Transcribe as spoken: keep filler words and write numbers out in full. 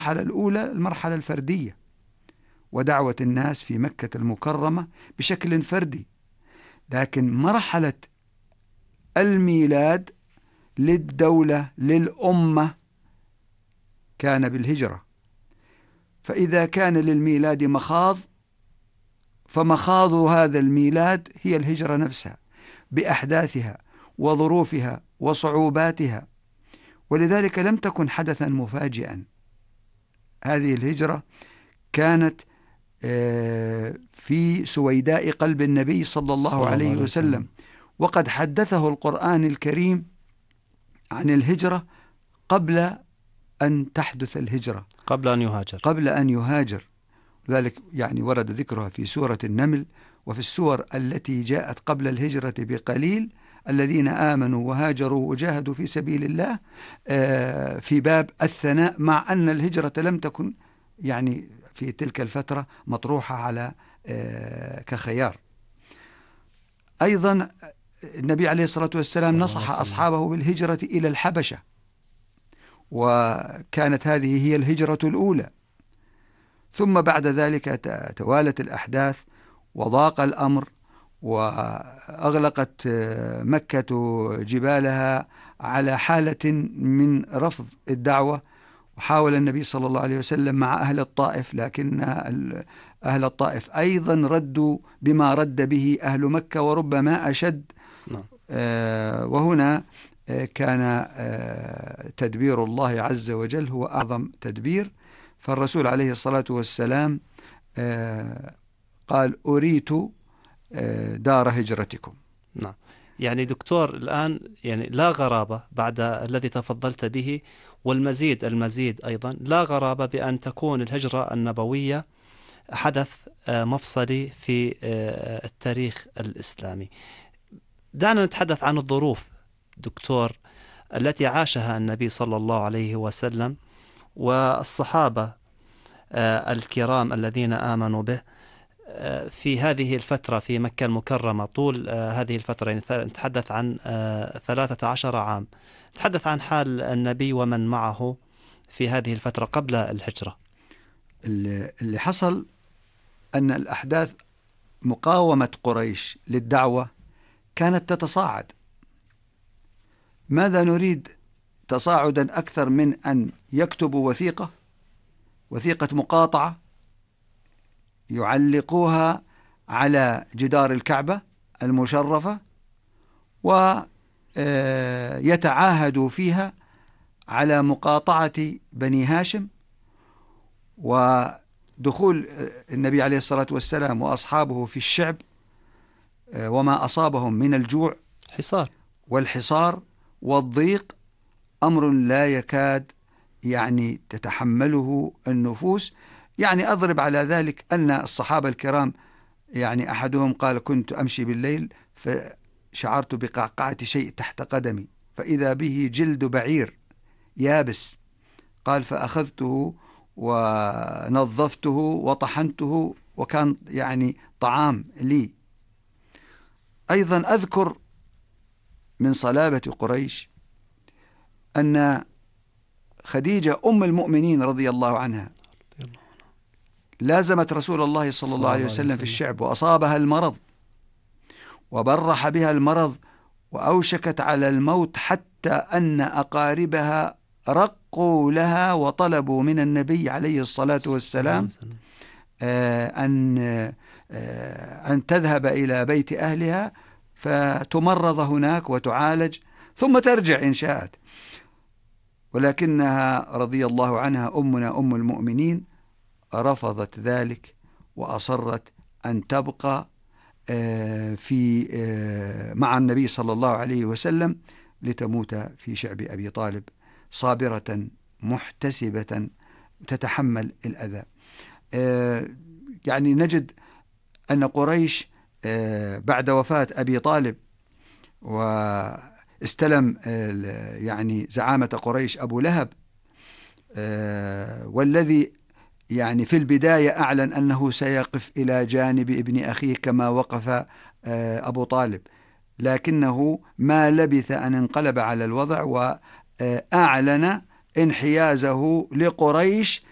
المرحلة الأولى المرحلة الفردية ودعوة الناس في مكة المكرمة بشكل فردي، لكن مرحلة الميلاد للدولة للأمة كان بالهجرة. فإذا كان للميلاد مخاض فمخاض هذا الميلاد هي الهجرة نفسها بأحداثها وظروفها وصعوباتها، ولذلك لم تكن حدثا مفاجئا. هذه الهجرة كانت في سويداء قلب النبي صلى الله عليه وسلم، وقد حدثه القرآن الكريم عن الهجرة قبل أن تحدث الهجرة، قبل أن يهاجر قبل أن يهاجر. ذلك يعني ورد ذكرها في سورة النمل وفي السور التي جاءت قبل الهجرة بقليل: الذين آمنوا وهاجروا وجاهدوا في سبيل الله، في باب الثناء، مع أن الهجرة لم تكن يعني في تلك الفترة مطروحة على كخيار. أيضا النبي عليه الصلاة والسلام نصح أصحابه بالهجرة إلى الحبشة، وكانت هذه هي الهجرة الأولى. ثم بعد ذلك توالت الأحداث وضاق الأمر، وأغلقت مكة جبالها على حالة من رفض الدعوة، وحاول النبي صلى الله عليه وسلم مع أهل الطائف، لكن أهل الطائف أيضا ردوا بما رد به أهل مكة وربما أشد. وهنا كان تدبير الله عز وجل هو أعظم تدبير. فالرسول عليه الصلاة والسلام قال: أريت دار هجرتكم. نعم. يعني دكتور الآن يعني لا غرابة بعد الذي تفضلت به، والمزيد المزيد أيضا لا غرابة بأن تكون الهجرة النبوية حدث مفصلي في التاريخ الإسلامي. دعنا نتحدث عن الظروف دكتور التي عاشها النبي صلى الله عليه وسلم والصحابة الكرام الذين آمنوا به في هذه الفترة في مكة المكرمة. طول هذه الفترة يعني نتحدث عن ثلاثة عشر عام. نتحدث عن حال النبي ومن معه في هذه الفترة قبل الهجرة. اللي حصل أن الأحداث مقاومة قريش للدعوة كانت تتصاعد. ماذا نريد تصاعدا أكثر من أن يكتبوا وثيقة وثيقة مقاطعة يعلقوها على جدار الكعبة المشرفة، ويتعاهدوا فيها على مقاطعة بني هاشم ودخول النبي عليه الصلاة والسلام وأصحابه في الشعب، وما أصابهم من الجوع حصار والحصار والضيق أمر لا يكاد يعني تتحمله النفوس. يعني أضرب على ذلك أن الصحابة الكرام يعني أحدهم قال: كنت أمشي بالليل فشعرت بقعقعة شيء تحت قدمي فإذا به جلد بعير يابس، قال: فأخذته ونظفته وطحنته وكان يعني طعام لي. أيضا أذكر من صلابة قريش أن خديجة أم المؤمنين رضي الله عنها لازمت رسول الله صلى الله عليه وسلم في الشعب، وأصابها المرض وبرح بها المرض وأوشكت على الموت، حتى أن أقاربها رقوا لها وطلبوا من النبي عليه الصلاة والسلام أن أن تذهب إلى بيت أهلها فتمرض هناك وتعالج ثم ترجع إن شاءت. ولكنها رضي الله عنها أمنا أم المؤمنين رفضت ذلك وأصرت أن تبقى في مع النبي صلى الله عليه وسلم لتموت في شعب أبي طالب صابرة محتسبة تتحمل الأذى. يعني نجد أن قريش بعد وفاة أبي طالب واستلم يعني زعامة قريش أبو لهب، والذي يعني في البداية أعلن أنه سيقف إلى جانب ابن أخيه كما وقف أبو طالب، لكنه ما لبث أن انقلب على الوضع وأعلن انحيازه لقريش